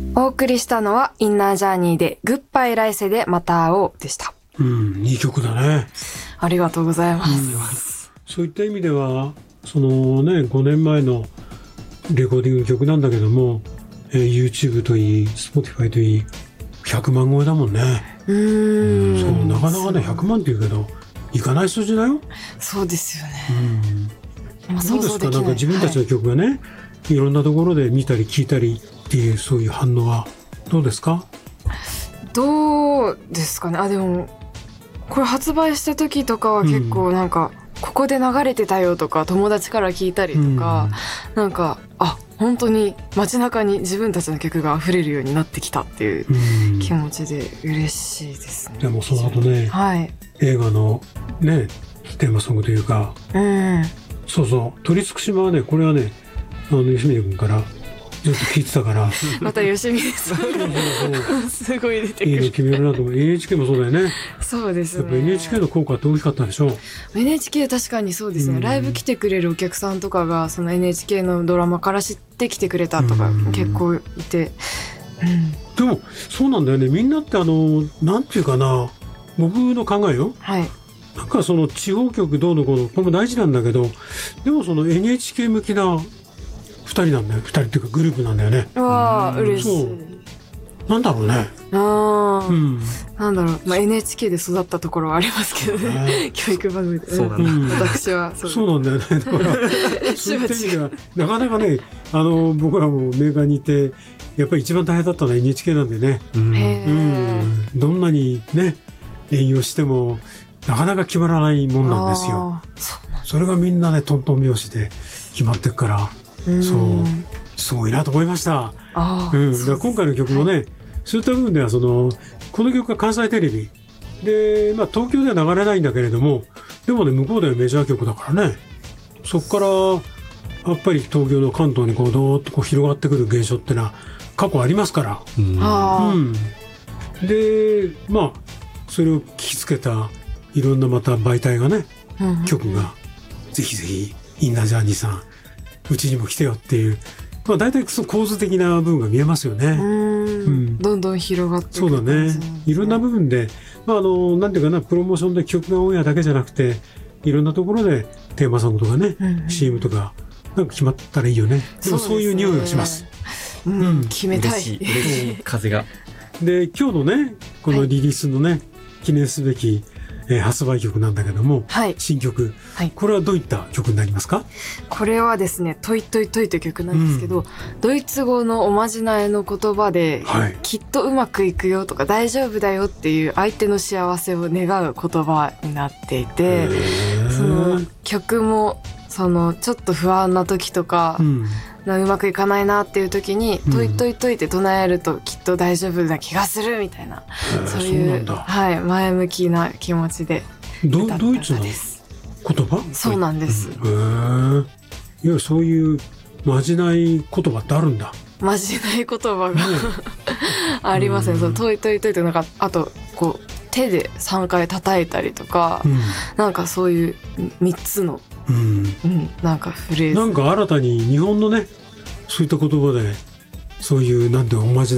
お送りしたのはインナージャーニーでグッバイ来世でまた会おうでした。 いい曲だね。 ありがとうございます。 そういった意味ではそのね5年前のレコーディングの曲なんだけども、YouTube といい Spotify といい100万超えだもんね。そうなかなかね100万って言うけどいかない数字だよ。 そうですよね。 どうですか、なんか自分たちの曲がね、いろんなところで見たり聞いたりっていうそういう反応はどうですか？ どうですかね。でもこれ発売した時とかは結構なんか、ここで流れてたよとか友達から聞いたりとか、なんか本当に街中に自分たちの曲が溢れるようになってきたっていう気持ちで嬉しいですね。 でもその後ね、映画のねテーマソングというか、そうそう鳥尽島はね、これはね吉峰君からずっと聞いてたからまた吉峰さんすごい出てくる。 いいの決めるなと思う。 NHK もそうだよね。 そうですね。 やっぱ NHK の効果って大きかったでしょ。 NHK 確かにそうですね、ライブ来てくれるお客さんとかがその NHK のドラマから知ってきてくれたとか結構いて、 でもそうなんだよね。みんなってなんていうかな、僕の考えよ、なんかその地方局どうのこうのこれも大事なんだけど、でもその NHK 向きな2人なんだよ。2人っていうかグループなんだよね。 嬉しい。 なんだろうね。 なんだろう、NHK で育ったところはありますけどね教育番組で。そうなんだ。私はそうなんだよね。だからそういった意味ではなかなかね、僕らもメーカーにいてやっぱり一番大変だったのは NHK なんでね。どんなにね営業してもなかなか決まらないもんなんですよ。それがみんなねトントン拍子で決まっていくから、そうすごいなと思いました。だから今回の曲もね、そういった部分ではこの曲が関西テレビで、東京では流れないんだけれども、でもね向こうではメジャー曲だからね、そこからやっぱり東京の関東にどーっと広がってくる現象ってのは過去ありますから、でそれを聞きつけたいろんなまた媒体がね、曲がぜひぜひインナージャーニーさんうちにも来てよっていう、大体その構図的な部分が見えますよね。 どんどん広がっていく。 そうだね。いろんな部分で、なんていうかな、プロモーションで曲がオンエアだけじゃなくて、いろんなところでテーマソングとかね、CM とかなんか決まったらいいよね。でもそういう匂いがします。 決めたい。 嬉しい風が。 で今日のねこのリリースのね、記念すべき発売曲なんだけども、新曲、これはどういった曲になりますか？ これはですね、トイトイトイという曲なんですけど、ドイツ語のおまじないの言葉で、きっとうまくいくよとか大丈夫だよっていう相手の幸せを願う言葉になっていて、その曲もちょっと不安な時とか、うまくいかないなっていう時にトイトイトイって唱えるときっと大丈夫な気がするみたいな、そういう前向きな気持ちで歌った歌です。 ドイツの言葉？ そうなんです。 いや、そういうまじない言葉ってあるんだ。 まじない言葉がありますね。そのトイトイトイってあと手で3回叩いたりとか、なんかそういう3つのなんかフレーズ、 なんか新たに日本のねそういった言葉でそういうなんておまじ